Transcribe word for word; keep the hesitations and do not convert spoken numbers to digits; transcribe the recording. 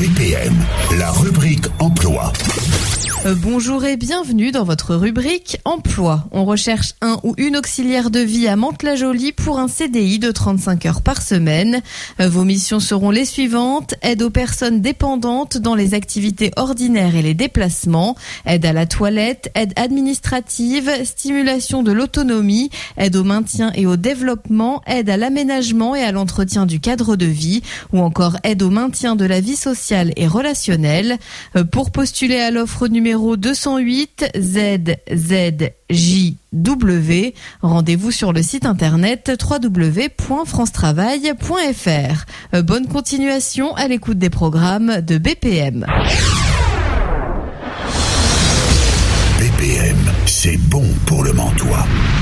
B P M, la rubrique emploi. Euh, bonjour et bienvenue dans votre rubrique emploi. On recherche un ou une auxiliaire de vie à Mantes-la-Jolie pour un C D I de trente-cinq heures par semaine. Euh, vos missions seront les suivantes: aide aux personnes dépendantes dans les activités ordinaires et les déplacements, aide à la toilette, aide administrative, stimulation de l'autonomie, aide au maintien et au développement, aide à l'aménagement et à l'entretien du cadre de vie, ou encore aide au maintien de la vie sociale et relationnelle. Euh, pour postuler à l'offre numéro deux cent huit Z Z J W, rendez-vous sur le site internet w w w point france travail point f r. Euh, bonne continuation à l'écoute des programmes de B P M. B P M, c'est bon pour le Mantois.